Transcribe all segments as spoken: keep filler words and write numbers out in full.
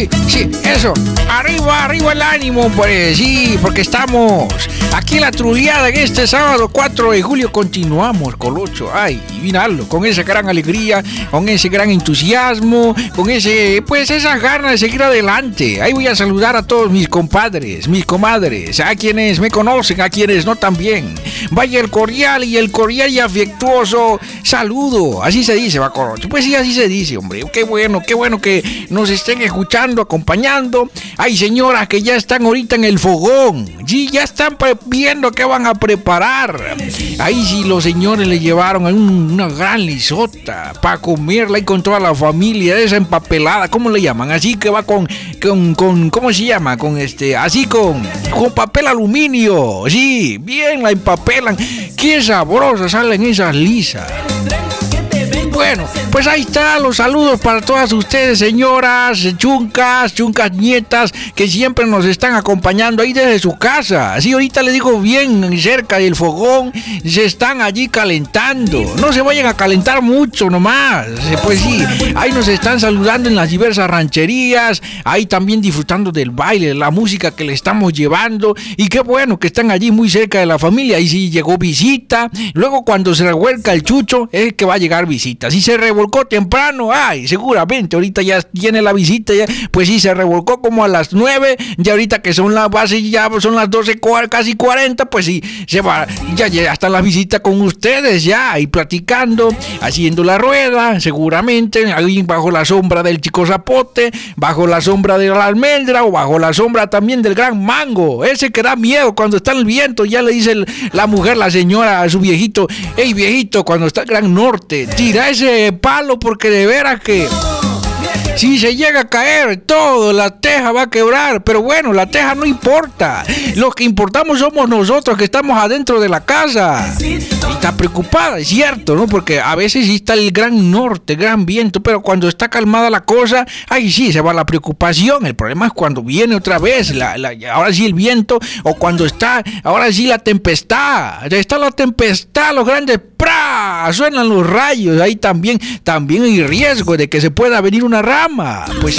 sí, sí, eso. Arriba, arriba el ánimo, pues sí, porque estamos aquí en la trullada en este sábado cuatro de julio. Continuamos, Colocho. Ay, míralo, con esa gran alegría, con ese gran entusiasmo, con ese, pues esas ganas de seguir adelante. Ahí voy a saludar a todos mis compadres, mis comadres, a quienes me conocen, a quienes no también. Vaya el cordial y el cordial y afectuoso saludo. Así se dice, va, Colocho. Pues sí, así se dice, hombre. Qué bueno, qué bueno que nos estén escuchando, acompañando. Hay señoras que ya están ahorita en el fogón. Sí, ya están viendo qué van a preparar. Ahí sí los señores le llevaron un, una gran lisota para comerla y con toda la familia, esa empapelada, ¿cómo le llaman? Así que va con, con, con ¿cómo se llama? Con este, así con, con papel aluminio. Sí, bien la empapelan. Qué sabrosas salen esas lisas. Bueno, pues ahí están los saludos para todas ustedes, señoras, chuncas, chuncas nietas, que siempre nos están acompañando ahí desde su casa. Así ahorita les digo, bien cerca del fogón, se están allí calentando. No se vayan a calentar mucho nomás. Pues sí, ahí nos están saludando en las diversas rancherías, ahí también disfrutando del baile, de la música que le estamos llevando. Y qué bueno que están allí muy cerca de la familia. Ahí sí llegó visita. Luego cuando se revuelca el chucho, es que va a llegar visita. Si se revolcó temprano, ay, seguramente ahorita ya tiene la visita, ya, pues sí, se revolcó como a las nueve, ya ahorita que son las bases, ya son las doce, casi cuarenta, pues sí, se va, ya, ya está la visita con ustedes, ya, ahí platicando, haciendo la rueda, seguramente, ahí bajo la sombra del chico zapote, bajo la sombra de la almendra, o bajo la sombra también del gran mango, ese que da miedo cuando está el viento, ya le dice el, la mujer, la señora a su viejito, hey viejito, cuando está el gran norte, tira ese palo porque de veras que si se llega a caer todo, la teja va a quebrar. Pero bueno, la teja no importa. Los que importamos somos nosotros que estamos adentro de la casa. Y está preocupada, es cierto, ¿no? Porque a veces sí está el gran norte, gran viento, pero cuando está calmada la cosa, ahí sí se va la preocupación. El problema es cuando viene otra vez, la, la, ahora sí el viento, o cuando está, ahora sí la tempestad. Está la tempestad, los grandes ¡pra! Suenan los rayos, ahí también, también hay riesgo de que se pueda venir una rama. Pues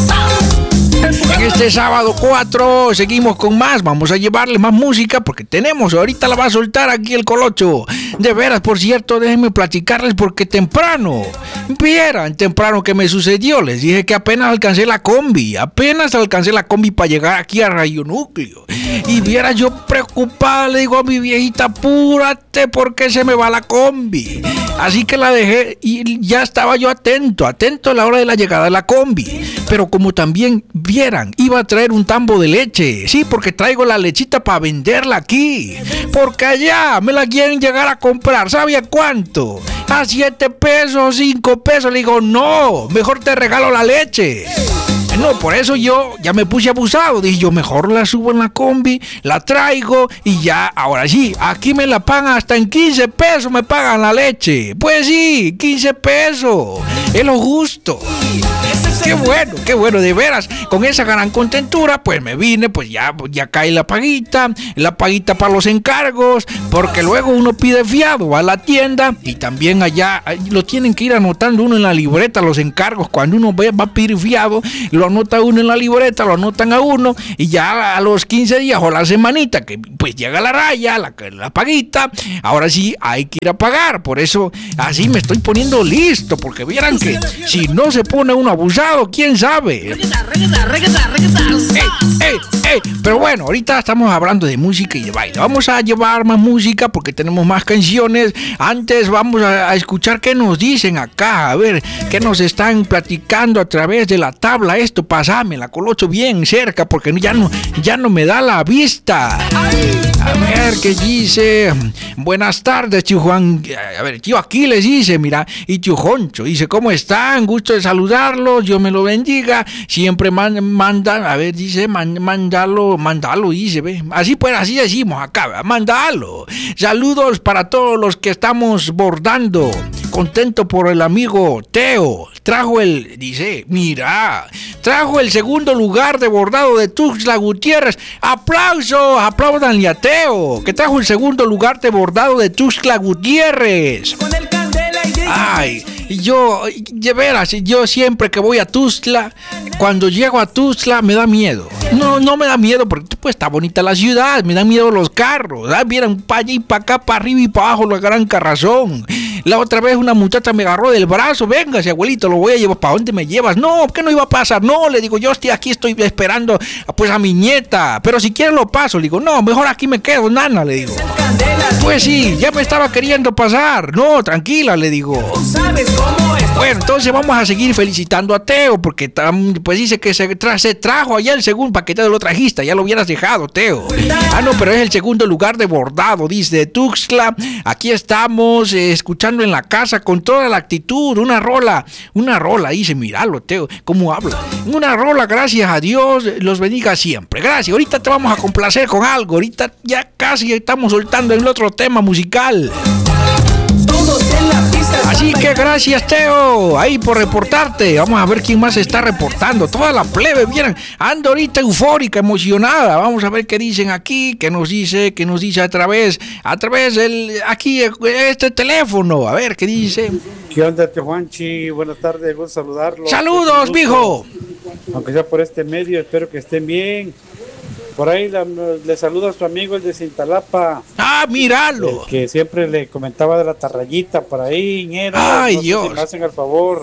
en este sábado cuatro seguimos con más, vamos a llevarle más música porque tenemos, ahorita la va a soltar aquí el Colocho. De veras, por cierto, déjenme platicarles porque temprano, vieran temprano que me sucedió, les dije que apenas alcancé la combi, apenas alcancé la combi para llegar aquí a Radio Núcleo. Y viera yo preocupada, le digo a mi viejita, apúrate porque se me va la combi. Así que la dejé y ya estaba yo atento, atento a la hora de la llegada de la combi. Pero como también vieran, iba a traer un tambo de leche. Sí, porque traigo la lechita para venderla aquí. Porque allá me la quieren llegar a comprar. ¿Sabía cuánto? A siete pesos, cinco pesos. Le digo, no, mejor te regalo la leche. No, por eso yo ya me puse abusado. Dije yo, mejor la subo en la combi, la traigo y ya, ahora sí, aquí me la pagan hasta en quince pesos, me pagan la leche. Pues sí, quince pesos, es lo justo. Qué bueno, qué bueno, de veras, con esa gran contentura, pues me vine, pues ya, ya cae la paguita, la paguita para los encargos, porque luego uno pide fiado, va a la tienda y también allá lo tienen que ir anotando uno en la libreta, los encargos, cuando uno va a pedir fiado, lo anota uno en la libreta, lo anotan a uno y ya a los quince días o la semanita que pues llega la raya, la, la paguita, ahora sí hay que ir a pagar. Por eso así me estoy poniendo listo, porque vieran que si no se pone uno abusado, quién sabe. Ey, ey, ey. Pero bueno, ahorita estamos hablando de música y de baile. Vamos a llevar más música porque tenemos más canciones. Antes vamos a, a escuchar qué nos dicen acá, a ver qué nos están platicando a través de la tabla. Esto, pasame la Colocho bien cerca porque ya no, ya no me da la vista. A ver qué dice. Buenas tardes, tío Juan. A ver, tío Aquiles dice, mira, y tío Joncho dice, ¿cómo están? Gusto de saludarlos, Dios me lo bendiga. Siempre man, mandan, a ver, dice, man, mandalo, mandalo, dice, ve. Así pues, así decimos acá, mandalo. Saludos para todos los que estamos bordando. Contento por el amigo Teo. Trajo el, dice, mira, trajo el segundo lugar de bordado de Tuxtla Gutiérrez. ¡Aplausos! ¡Aplaudanle a Teo! Que trajo el segundo lugar de bordado de Tuxtla Gutiérrez. Ay, yo, de veras, yo siempre que voy a Tuxtla, cuando llego a Tuxtla me da miedo. No, no me da miedo porque pues está bonita la ciudad, me dan miedo los carros. Ah, miren, para allá y para acá, para arriba y para abajo, la gran carrazón. La otra vez una muchacha me agarró del brazo, véngase abuelito, lo voy a llevar, ¿para dónde me llevas? No, ¿qué no iba a pasar? No, le digo, yo estoy aquí, estoy esperando pues a mi nieta, pero si quieres lo paso. Le digo, no, mejor aquí me quedo, nana, le digo. Pues sí, ya me estaba queriendo pasar. No, tranquila, le digo. Bueno, entonces vamos a seguir felicitando a Teo, porque pues dice que se, tra se trajo allá el segundo paquete de lo trajiste, ya lo hubieras dejado, Teo. Ah, no, pero es el segundo lugar de bordado, dice, de Tuxtla. Aquí estamos eh, escuchando en la casa con toda la actitud, una rola, una rola, dice, míralo, Teo, cómo habla. Una rola, gracias a Dios, los bendiga siempre. Gracias, ahorita te vamos a complacer con algo, ahorita ya casi estamos soltando el otro tema musical. Así que gracias, Teo, ahí por reportarte. Vamos a ver quién más está reportando. Toda la plebe, vieron, anda ahorita eufórica, emocionada. Vamos a ver qué dicen aquí, qué nos dice, qué nos dice a través, a través del, aquí, este teléfono. A ver qué dice. ¿Qué onda, Teo Juanchi? Buenas tardes, gusto saludarlo. Saludos, mijo. Aunque sea por este medio, espero que estén bien. Por ahí la, le saluda a su amigo el de Cintalapa. Ah, míralo. Que siempre le comentaba de la tarrayita por ahí, ñero. Ay, no sé Dios. si me hacen el favor.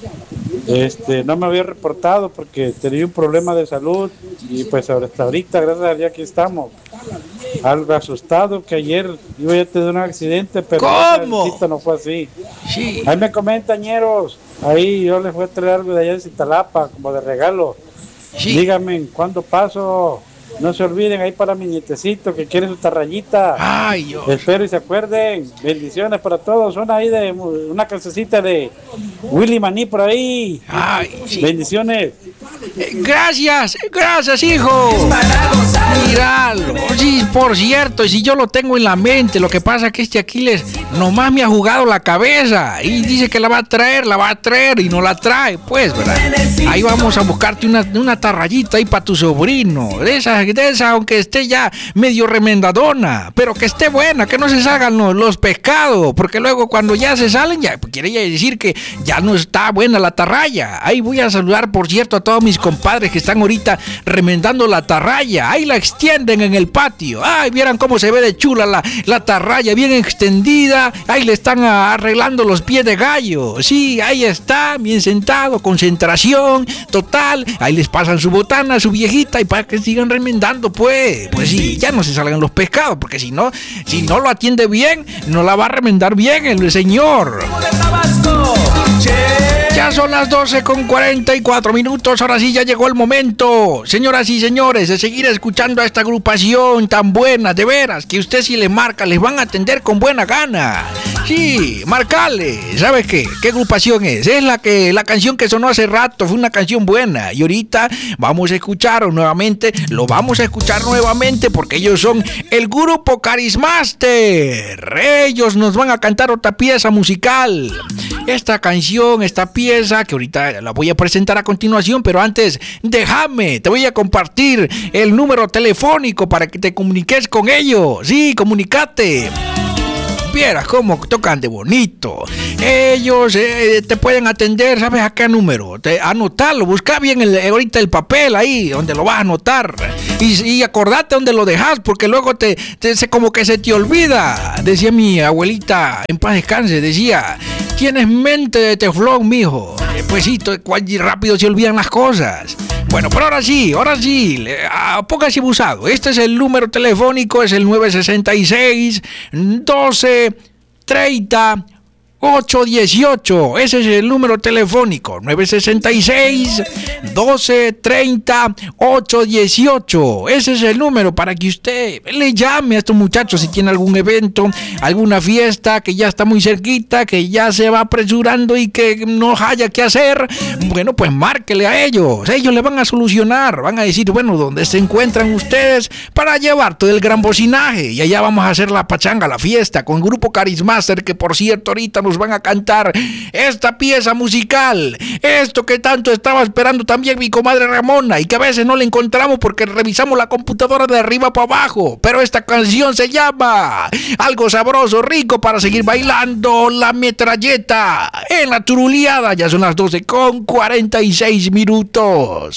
Este, no me había reportado porque tenía un problema de salud y pues hasta ahorita, gracias a Dios, aquí estamos. Algo asustado que ayer iba a tener un accidente, pero ¿cómo? no fue así. Sí. Ahí me comentan, ñeros. Ahí yo les voy a traer algo de allá de Cintalapa, como de regalo. Sí. Díganme, ¿cuándo paso? No se olviden ahí para mi nietecito que quiere su tarrayita. Ay, Dios. Espero y se acuerden. Bendiciones para todos. Una ahí de una cancioncita de Willy Maní por ahí. Ay, sí. Bendiciones. Eh, gracias, gracias, hijo. Míralo. Sí, por cierto, y si yo lo tengo en la mente, lo que pasa es que este Aquiles nomás me ha jugado la cabeza y dice que la va a traer, la va a traer y no la trae, pues, ¿verdad? Ahí vamos a buscarte una, una tarrayita ahí para tu sobrino. De esa, de esa, aunque esté ya medio remendadona, pero que esté buena, que no se salgan los, los pescados, porque luego cuando ya se salen, ya pues, quiere decir que ya no está buena la tarraya. Ahí voy a saludar, por cierto, a todos mis compadres que están ahorita remendando la tarraya. Ahí la extienden en el patio. Ay, vieran cómo se ve de chula la, la tarraya, bien extendida. Ahí le están arreglando los pies de gallo. Sí, ahí está, bien sentado, concentración total. Ahí les pasan su botana, su viejita, y para que sigan remendando, pues. Pues sí, ya no se salgan los pescados, porque si no, si no lo atiende bien, no la va a remendar bien el señor. Ya son las doce con cuarenta y cuatro minutos, ahora sí ya llegó el momento, señoras y señores, de seguir escuchando a esta agrupación tan buena, de veras, que usted si le marca, les van a atender con buena gana. Sí, marcale, ¿sabes qué? ¿Qué agrupación es? Es la que la canción que sonó hace rato, fue una canción buena, y ahorita vamos a escuchar nuevamente, lo vamos a escuchar nuevamente, porque ellos son el grupo Carismaster. Ellos nos van a cantar otra pieza musical. Esta canción, esta pieza, que ahorita la voy a presentar a continuación, pero antes, déjame, te voy a compartir el número telefónico para que te comuniques con ellos. Sí, comunícate. Vieras cómo tocan de bonito. Ellos eh, te pueden atender, ¿sabes a qué número? Te, anotarlo, busca bien el, ahorita el papel ahí, donde lo vas a anotar. Y, y acordate donde lo dejas, porque luego te, te se, como que se te olvida. Decía mi abuelita, en paz descanse, decía, tienes mente de teflón, mijo. Eh, pues sí, rápido se olvidan las cosas. Bueno, pero ahora sí, ahora sí, póngase abusado. Este es el número telefónico, es el nueve seis seis, doce, treinta, ocho dieciocho. Ese es el número telefónico, nueve seis seis, doce, treinta, ocho dieciocho. Ese es el número para que usted le llame a estos muchachos si tiene algún evento, alguna fiesta que ya está muy cerquita, que ya se va apresurando y que no haya que hacer. Bueno, pues márquele a ellos, ellos le van a solucionar, van a decir, bueno, ¿dónde se encuentran ustedes para llevar todo el gran bocinaje? Y allá vamos a hacer la pachanga, la fiesta con el grupo Carismaster, que por cierto ahorita nos van a cantar esta pieza musical. Esto que tanto estaba esperando también mi comadre Ramona y que a veces no la encontramos porque revisamos la computadora de arriba para abajo. Pero esta canción se llama algo sabroso, rico para seguir bailando, La Metralleta en la Turuleada. Ya son las doce con cuarenta y seis minutos.